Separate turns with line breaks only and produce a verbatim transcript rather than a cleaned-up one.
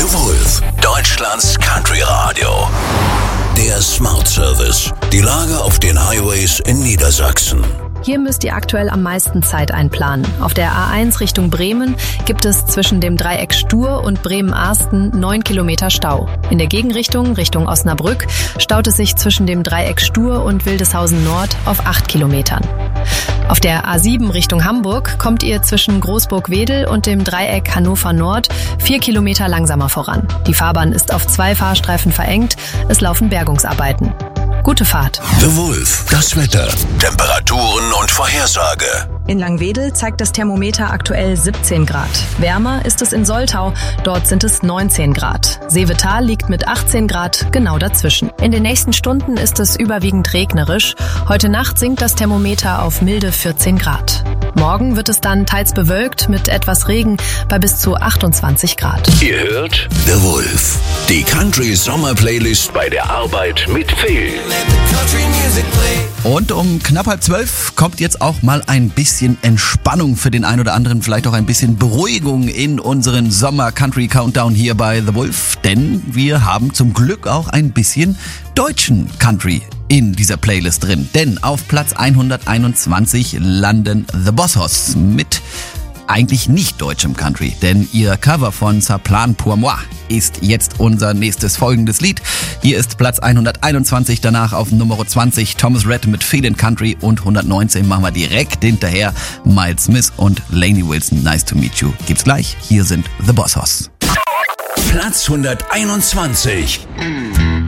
The Wolf, Deutschlands Country Radio. Der Smart Service. Die Lage auf den Highways in Niedersachsen.
Hier müsst ihr aktuell am meisten Zeit einplanen. Auf der A eins Richtung Bremen gibt es zwischen dem Dreieck Stur und Bremen-Arsten neun Kilometer Stau. In der Gegenrichtung, Richtung Osnabrück, staut es sich zwischen dem Dreieck Stur und Wildeshausen Nord auf acht Kilometern. Auf der A sieben Richtung Hamburg kommt ihr zwischen Großburg-Wedel und dem Dreieck Hannover Nord vier Kilometer langsamer voran. Die Fahrbahn ist auf zwei Fahrstreifen verengt, es laufen Bergungsarbeiten. Gute Fahrt.
The Wolf, das Wetter, Temperaturen und Vorhersage.
In Langwedel zeigt das Thermometer aktuell siebzehn Grad. Wärmer ist es in Soltau, dort sind es neunzehn Grad. Seevetal liegt mit achtzehn Grad genau dazwischen. In den nächsten Stunden ist es überwiegend regnerisch. Heute Nacht sinkt das Thermometer auf milde vierzehn Grad. Morgen wird es dann teils bewölkt mit etwas Regen bei bis zu achtundzwanzig Grad.
Ihr hört The Wolf, die Country Sommer Playlist bei der Arbeit mit Phil.
Und um knapp halb zwölf kommt jetzt auch mal ein bisschen Entspannung für den einen oder anderen, vielleicht auch ein bisschen Beruhigung in unseren Sommer-Country-Countdown hier bei The Wolf, denn wir haben zum Glück auch ein bisschen deutschen Country in dieser Playlist drin. Denn auf Platz hunderteinundzwanzig landen The Bossos mit eigentlich nicht deutschem Country, denn ihr Cover von Ça Plane pour moi ist jetzt unser nächstes folgendes Lied. Hier ist Platz hunderteinundzwanzig, danach auf Nummer zwanzig Thomas Rhett mit Feelin' Country und hundertneunzehn machen wir direkt hinterher Miles Smith und Lainey Wilson. Nice to meet you. Gibt's gleich. Hier sind The Bossos.
Platz hunderteinundzwanzig.